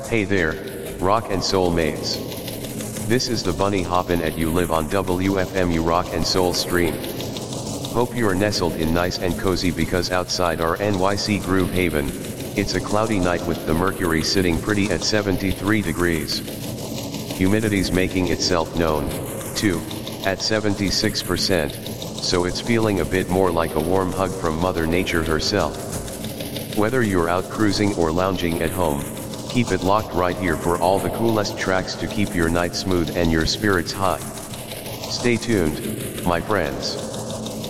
Hey there, rock and soul mates. This is the Bunny hoppin' at you live on WFMU Rock and Soul stream. Hope you're nestled in nice and cozy because outside our NYC Groove Haven, it's a cloudy night with the mercury sitting pretty at 73 degrees. Humidity's making itself known, too, at 76%, so it's feeling a bit more like a warm hug from Mother Nature herself. Whether you're out cruising or lounging at home, keep it locked right here for all the coolest tracks to keep your night smooth and your spirits high. Stay tuned, my friends.